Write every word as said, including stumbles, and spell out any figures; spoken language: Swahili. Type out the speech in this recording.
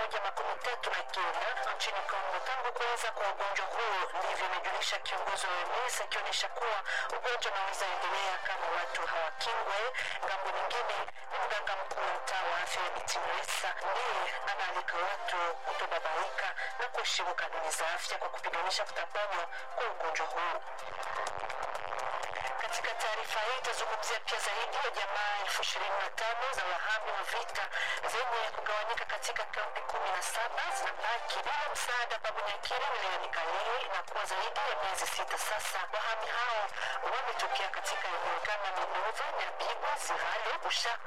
moja makumi tatu na kenda nchini Kongo tangu kuanza kwa ugonjwa huo. Ndivyo amejulisha kiongozi wa O M S, akionyesha kuwa ugonjwa unaweza endelea kama watu hawakingwe. Ngambo nyingine, mganga mkuu wa mtaa wa afya Bitimresa ndiye anaalika watu kutobabaika na kuheshimu kanuni za afya kwa kupiganisha kutapanywa kwa ugonjwa huu. Katika taarifa hii itazungumzia pia zaidi ya jamaa elfu ishirini na tano za wahami wa vita zenye kugawanyika katika kambi kumi na saba zinabaki bila msaada pa Bunyakiri wilayani Kalehe, na kuwa zaidi ya miezi sita sasa. Wahami hao wametokea katika eneo kama Minova, Nyabibwe, Ziralo, Bushaka